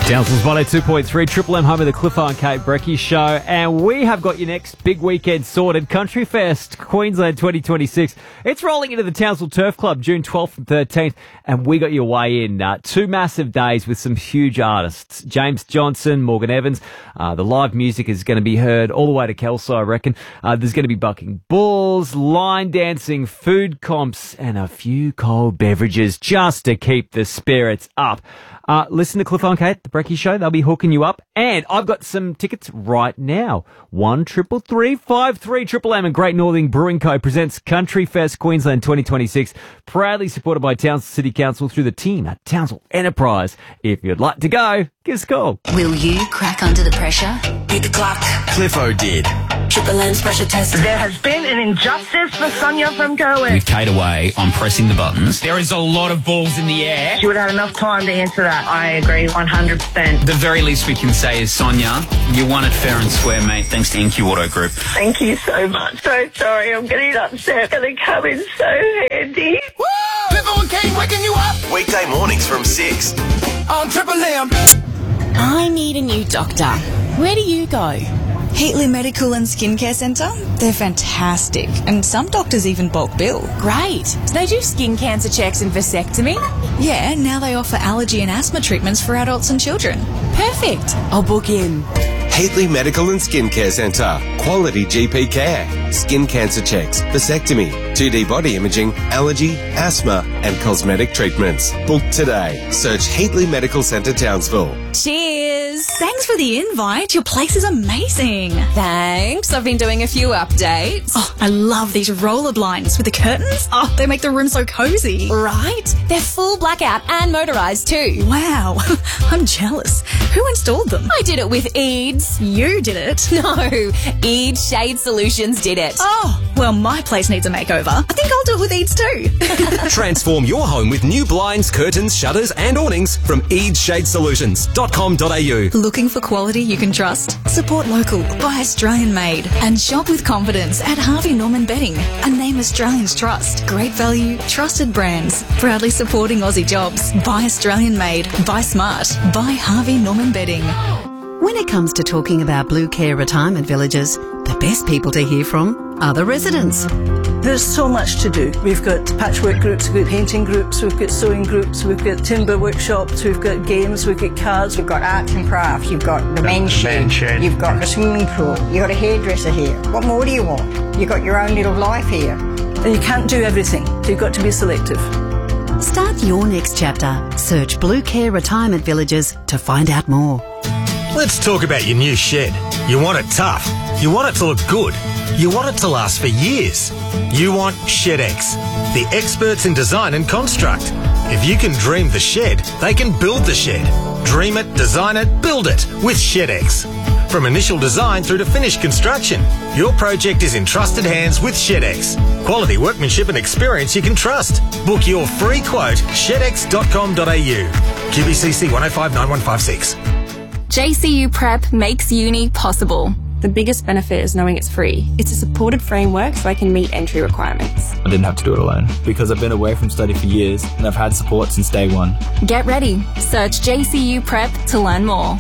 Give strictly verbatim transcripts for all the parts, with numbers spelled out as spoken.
Townsville's one oh two point three, Triple M, home of the Cliffo and Kate Brecky show. And we have got your next big weekend sorted. Country Fest Queensland twenty twenty-six. It's rolling into the Townsville Turf Club June twelfth and thirteenth. And we got your way in. Uh, two massive days with some huge artists. James Johnson, Morgan Evans. Uh, the live music is going to be heard all the way to Kelso, I reckon. Uh, there's going to be bucking bulls, line dancing, food comps, and a few cold beverages just to keep the spirits up. Uh, listen to Cliffo and Kate, the Brecky Show. They'll be hooking you up. And I've got some tickets right now. One triple three five three Triple M and Great Northern Brewing Co. presents Country Fest Queensland twenty twenty-six. Proudly supported by Townsville City Council through the team at Townsville Enterprise. If you'd like to go, give us a call. Will you crack under the pressure? Beat the clock. Cliffo did. Triple M's pressure tester. There has been an injustice for Sonia from Goen. With Kate away, I'm pressing the buttons. There is a lot of balls in the air. She would have had enough time to answer that. I agree one hundred percent. The very least we can say is, Sonia, you won it fair and square, mate, thanks to Inky Auto Group. Thank you so much. So sorry, I'm getting upset. Gonna come in so handy. Woo! Cliffo and Kate waking you up Weekday mornings from six. on Triple M. I need a new doctor. Where do you go? Heatley Medical and Skincare Centre. They're fantastic. And some doctors even bulk bill. Great. Do they do skin cancer checks and vasectomy? Yeah, now they offer allergy and asthma treatments for adults and children. Perfect. I'll book in. Heatley Medical and Skincare Centre. Quality G P care. Skin cancer checks, vasectomy, two D body imaging, allergy, asthma and cosmetic treatments. Book today. Search Heatley Medical Centre Townsville. Cheers. Thanks for the invite. Your place is amazing. Thanks. I've been doing a few updates. Oh, I love these roller blinds with the curtains. Oh, they make the room so cozy. Right. They're full blackout and motorised too. Wow. I'm jealous. Who installed them? I did it with Eads. You did it? No, Eads Shade Solutions did it. Oh, well, my place needs a makeover. I think I'll do it with Eads too. Transform your home with new blinds, curtains, shutters and awnings from eads shade solutions dot com dot a u. Looking for quality you can trust? Support local, buy Australian made, and shop with confidence at Harvey Norman Bedding, a name Australians trust. Great value, trusted brands, proudly supporting Aussie jobs. Buy Australian made, buy smart, buy Harvey Norman Bedding. When it comes to talking about Blue Care retirement villages, the best people to hear from are the residents. There's so much to do. We've got patchwork groups, we've got painting groups, we've got sewing groups, we've got timber workshops, we've got games, we've got cards. You've got arts and crafts, you've got the men's shed, shed, you've got the swimming pool, you've got a hairdresser here. What more do you want? You've got your own little life here. And you can't do everything, so you've got to be selective. Start your next chapter. Search Blue Care Retirement Villages to find out more. Let's talk about your new shed. You want it tough. You want it to look good. You want it to last for years. You want ShedX, the experts in design and construct. If you can dream the shed, they can build the shed. Dream it, design it, build it with ShedX. From initial design through to finished construction, your project is in trusted hands with ShedX. Quality workmanship and experience you can trust. Book your free quote, shed x dot com dot a u. Q B C C one oh five nine one five six. J C U Prep makes uni possible. The biggest benefit is knowing it's free. It's a supported framework so I can meet entry requirements. I didn't have to do it alone because I've been away from study for years and I've had support since day one. Get ready. Search J C U Prep to learn more.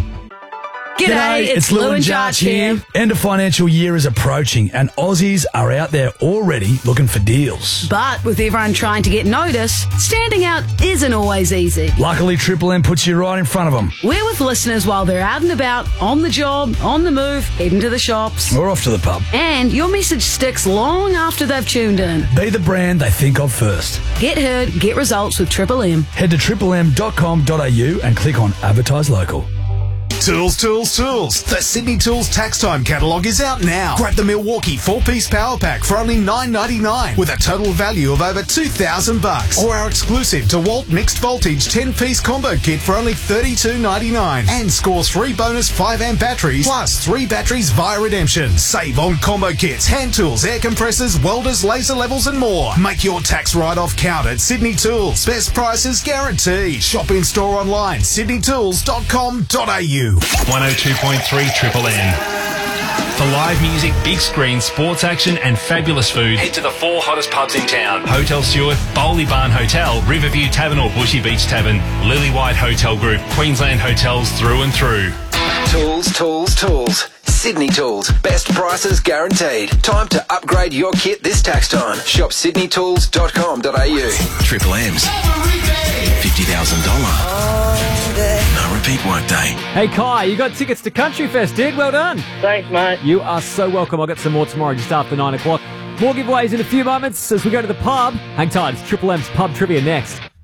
G'day, it's Lou and Jarch here. End of financial year is approaching and Aussies are out there already looking for deals. But with everyone trying to get noticed, standing out isn't always easy. Luckily, Triple M puts you right in front of them. We're with listeners while they're out and about, on the job, on the move, heading to the shops. Or off to the pub. And your message sticks long after they've tuned in. Be the brand they think of first. Get heard, get results with Triple M. Head to triple m dot com dot a u and click on Advertise Local. Tools, tools, tools. The Sydney Tools Tax Time catalogue is out now. Grab the Milwaukee four-piece power pack for only nine ninety-nine with a total value of over two thousand bucks. Or our exclusive DeWalt mixed voltage ten-piece combo kit for only thirty-two ninety-nine. And score three bonus five amp batteries plus three batteries via redemption. Save on combo kits, hand tools, air compressors, welders, laser levels and more. Make your tax write-off count at Sydney Tools. Best prices guaranteed. Shop in store online, sydney tools dot com dot a u. one oh two point three Triple M. For live music, big screen, sports action and fabulous food, head to the four hottest pubs in town. Hotel Stewart, Bowley Barn Hotel, Riverview Tavern or Bushy Beach Tavern, Lily White Hotel Group, Queensland hotels through and through. Tools, tools, tools. Sydney Tools. Best prices guaranteed. Time to upgrade your kit this tax time. Shop sydney tools dot com dot a u. Triple M's. fifty thousand dollars. No repeat workday. Hey, Kai, you got tickets to Country Fest, dude. Well done. Thanks, mate. You are so welcome. I'll get some more tomorrow just after nine o'clock. More giveaways in a few moments as we go to the pub. Hang tight. It's Triple M's Pub Trivia next.